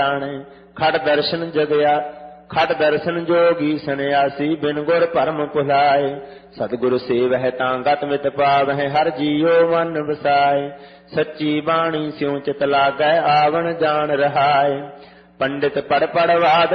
ਖਟ ਦਰਸ਼ਨ ਜਗਿਆ ਖਟ ਦਰਸ਼ਨ ਜੋਗੀ ਸੰਨਿਆਸੀ ਬਿਨ ਗੁਰ ਭਰਮ ਭੁਲਾਏ। ਸਤਿਗੁਰ ਸੇਵਹਿ ਤਾਂ ਗਤ ਮਿਤ ਪਾਵਹਿ ਹਰ ਜੀਉ ਮਨ ਵਸਾਏ। ਸੱਚੀ ਬਾਣੀ ਸਿਉ ਚਿਤ ਲਾਗੈ ਆਵਣ ਜਾਣ ਰਹਾਏ। ਪੰਡਿਤ ਪੜ ਪੜ ਵਾਦ